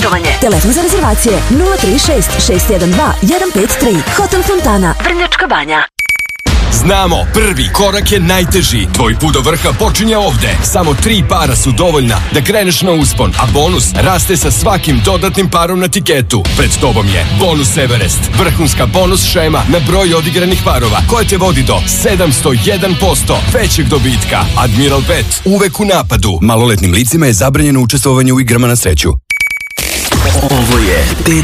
putovanje. Telefon za rezervacije 036 612 153. Hotel Fontana, Vrnjačka Banja. Znamo, prvi korak je najteži. Tvoj put do vrha počinje ovde. Samo 3 para su dovoljna da kreneš na uspon, a bonus raste sa svakim dodatnim parom na tiketu. Pred tobom je Bonus Everest, vrhunska bonus šema na broj odigranih parova, koja te vodi do 701% većeg dobitka. Admiral Bet, uvek u napadu. Maloletnim licima je zabranjeno učestvovanje u igrama na sreću. Ovo je